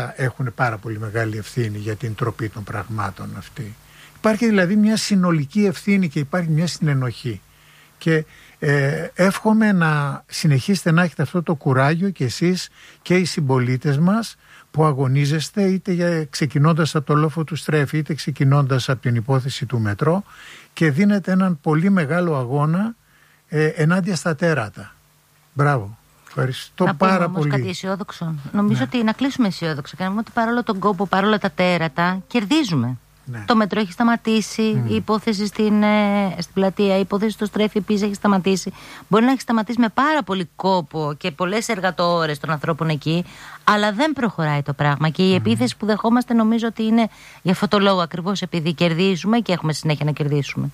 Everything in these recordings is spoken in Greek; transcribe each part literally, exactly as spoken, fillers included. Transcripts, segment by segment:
θα έχουν πάρα πολύ μεγάλη ευθύνη για την τροπή των πραγμάτων αυτή. Υπάρχει δηλαδή μια συνολική ευθύνη και υπάρχει μια συνενοχή. Και ε, εύχομαι να συνεχίσετε να έχετε αυτό το κουράγιο και εσείς και οι συμπολίτες μας που αγωνίζεστε, είτε για, ξεκινώντας από το λόφο του Στρέφη, είτε ξεκινώντας από την υπόθεση του μετρό, και δίνετε έναν πολύ μεγάλο αγώνα ε, ενάντια στα τέρατα. Μπράβο. Ευχαριστώ να πάρα πούμε, πολύ. Κάτι αισιόδοξο. Νομίζω ναι. ότι να κλείσουμε αισιόδοξα και να πούμε ότι παρόλο τον κόπο, παρόλα τα τέρατα, κερδίζουμε. Ναι. Το μετρό έχει σταματήσει, mm. η υπόθεση στην, ε, στην πλατεία, η υπόθεση στο Στρέφη επίσης έχει σταματήσει. Μπορεί να έχει σταματήσει με πάρα πολύ κόπο και πολλές εργατόρες των ανθρώπων εκεί, αλλά δεν προχωράει το πράγμα. Και η mm. επίθεση που δεχόμαστε νομίζω ότι είναι για αυτό το λόγο, ακριβώς επειδή κερδίζουμε και έχουμε συνέχεια να κερδίσουμε.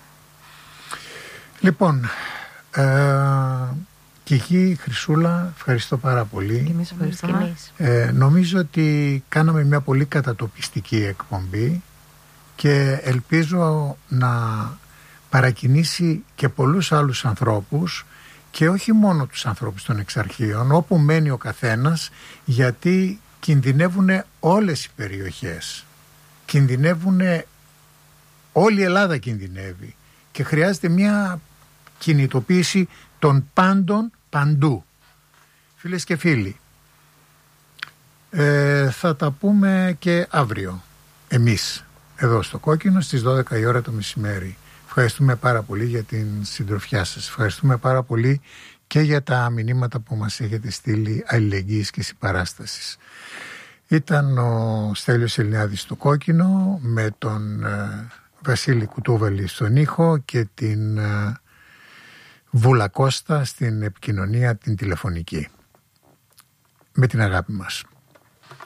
Λοιπόν, ε, Κική, Χρυσούλα, ευχαριστώ πάρα πολύ. Και εμείς ευχαριστούμε. Ε, νομίζω ότι κάναμε μια πολύ κατατοπιστική εκπομπή και ελπίζω να παρακινήσει και πολλούς άλλους ανθρώπους και όχι μόνο τους ανθρώπους των εξαρχείων, όπου μένει ο καθένας, γιατί κινδυνεύουν όλες οι περιοχές. Κινδυνεύουν, όλη η Ελλάδα κινδυνεύει και χρειάζεται μια κινητοποίηση των πάντων παντού. Φίλες και φίλοι, ε, θα τα πούμε και αύριο εμείς εδώ στο Κόκκινο στις δώδεκα η ώρα το μεσημέρι. Ευχαριστούμε πάρα πολύ για την συντροφιά σας. Ευχαριστούμε πάρα πολύ και για τα μηνύματα που μας έχετε στείλει αλληλεγγύης και συμπαράστασης. Ήταν ο Στέλιος Ελληνιάδης στο Κόκκινο με τον ε, Βασίλη Κουτούβαλη στον ήχο και την ε, Βούλα Κώστα στην επικοινωνία την τηλεφωνική. Με την αγάπη μας.